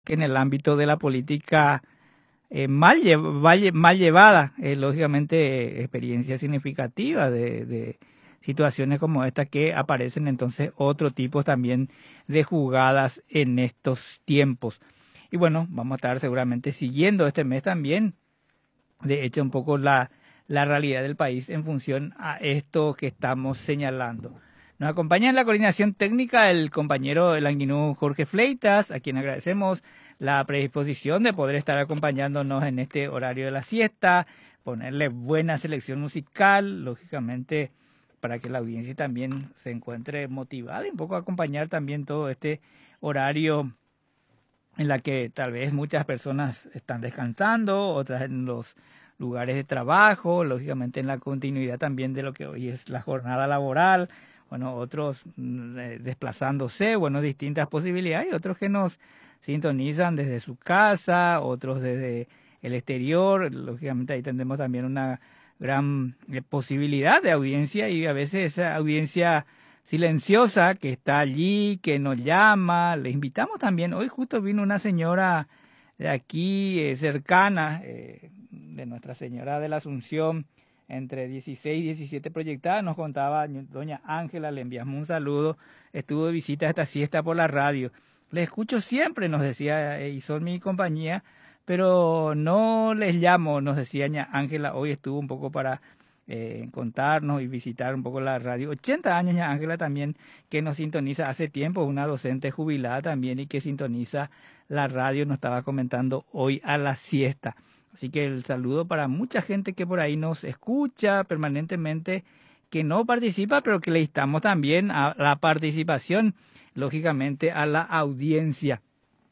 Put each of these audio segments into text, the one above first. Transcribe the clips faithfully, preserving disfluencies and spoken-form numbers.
que en el ámbito de la política eh, mal, lle mal, mal llevada, eh, lógicamente eh, experiencia significativa de, de situaciones como esta que aparecen entonces otro tipo también de jugadas en estos tiempos. Y bueno, vamos a estar seguramente siguiendo este mes también, de hecho, un poco la, la realidad del país en función a esto que estamos señalando. Nos acompaña en la coordinación técnica el compañero el anguinú Jorge Fleitas, a quien agradecemos la predisposición de poder estar acompañándonos en este horario de la siesta, ponerle buena selección musical, lógicamente para que la audiencia también se encuentre motivada y un poco acompañar también todo este horario en la que tal vez muchas personas están descansando, otras en los lugares de trabajo, lógicamente en la continuidad también de lo que hoy es la jornada laboral, bueno, otros eh, desplazándose, bueno, distintas posibilidades, y otros que nos sintonizan desde su casa, otros desde el exterior, lógicamente ahí tendremos también una gran eh, posibilidad de audiencia y a veces esa audiencia silenciosa que está allí, que nos llama. Les invitamos también. Hoy justo vino una señora de aquí eh, cercana, eh, de Nuestra Señora de la Asunción, entre dieciséis y diecisiete proyectadas. Nos contaba doña Ángela, le enviamos un saludo. Estuvo de visita a esta siesta por la radio. Les escucho siempre, nos decía, eh, y son mi compañía, pero no les llamo, nos decía doña Ángela. Hoy estuvo un poco para Eh, contarnos y visitar un poco la radio. ochenta años ya Ángela también, que nos sintoniza hace tiempo, una docente jubilada también y que sintoniza la radio, nos estaba comentando hoy a la siesta. Así que el saludo para mucha gente que por ahí nos escucha permanentemente, que no participa, pero que le instamos también a la participación, lógicamente a la audiencia.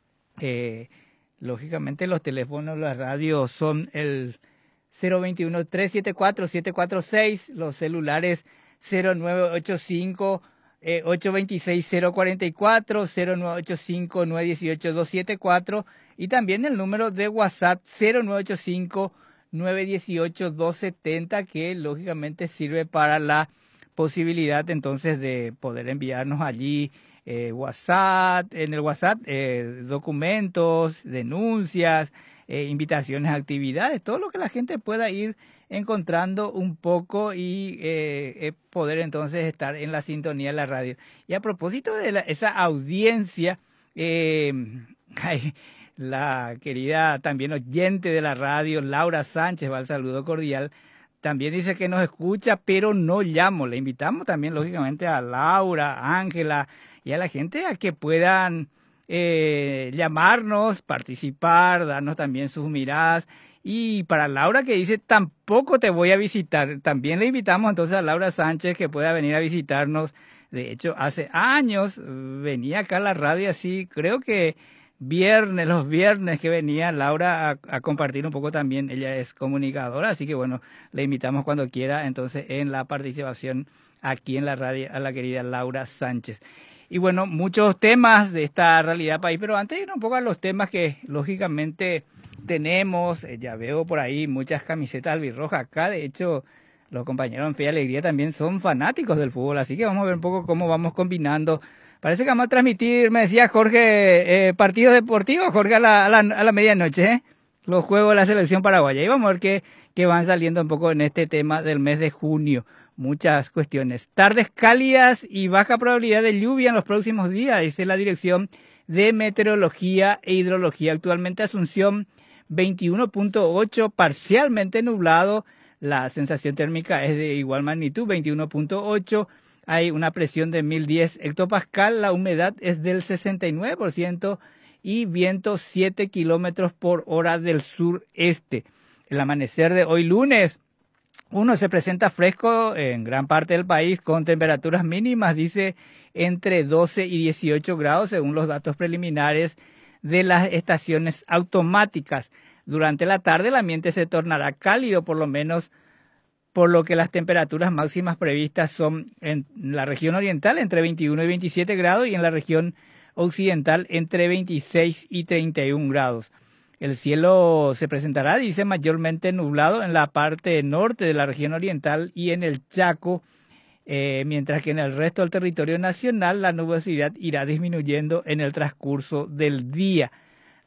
Eh, lógicamente los teléfonos, las radios son el cero veintiuno, tres siete cuatro, siete cuatro seis, los celulares cero nueve ocho cinco, eh, ocho dos seis, cero cuatro cuatro, cero nueve ocho cinco, nueve uno ocho, dos siete cuatro y también el número de WhatsApp cero nueve ocho cinco, nueve uno ocho, dos siete cero que lógicamente sirve para la posibilidad entonces de poder enviarnos allí eh, WhatsApp, en el WhatsApp eh, documentos, denuncias, Eh, invitaciones a actividades, todo lo que la gente pueda ir encontrando un poco y eh, eh, poder entonces estar en la sintonía de la radio. Y a propósito de la, esa audiencia, eh, la querida también oyente de la radio, Laura Sánchez, va el saludo cordial, también dice que nos escucha, pero no llamo. Le invitamos también, lógicamente, a Laura, a Ángela y a la gente a que puedan Eh, llamarnos, participar, darnos también sus miradas. Y para Laura que dice, tampoco te voy a visitar, también le invitamos entonces a Laura Sánchez que pueda venir a visitarnos. De hecho, hace años venía acá a la radio así, creo que viernes, los viernes que venía Laura a, a compartir un poco también, ella es comunicadora, así que bueno, le invitamos cuando quiera entonces en la participación aquí en la radio a la querida Laura Sánchez. Y bueno, muchos temas de esta realidad país, pero antes de ir un poco a los temas que lógicamente tenemos, eh, ya veo por ahí muchas camisetas albirrojas acá, de hecho los compañeros en Fe y Alegría también son fanáticos del fútbol, así que vamos a ver un poco cómo vamos combinando. Parece que vamos a transmitir, me decía Jorge, eh, partidos deportivos, Jorge, a la, a la, a la medianoche, ¿eh? Los juegos de la selección paraguaya, y vamos a ver qué, qué van saliendo un poco en este tema del mes de junio. Muchas cuestiones. Tardes cálidas y baja probabilidad de lluvia en los próximos días, dice la Dirección de Meteorología e Hidrología. Actualmente Asunción veintiuno punto ocho, parcialmente nublado. La sensación térmica es de igual magnitud, veintiuno punto ocho. Hay una presión de mil diez hectopascal. La humedad es del sesenta y nueve por ciento y viento siete kilómetros por hora del sureste. El amanecer de hoy lunes, uno se presenta fresco en gran parte del país con temperaturas mínimas, dice, entre doce y dieciocho grados según los datos preliminares de las estaciones automáticas. Durante la tarde el ambiente se tornará cálido, por lo menos por lo que las temperaturas máximas previstas son en la región oriental entre veintiuno y veintisiete grados y en la región occidental entre veintiséis y treinta y un grados. El cielo se presentará, dice, mayormente nublado en la parte norte de la región oriental y en el Chaco, eh, mientras que en el resto del territorio nacional la nubosidad irá disminuyendo en el transcurso del día.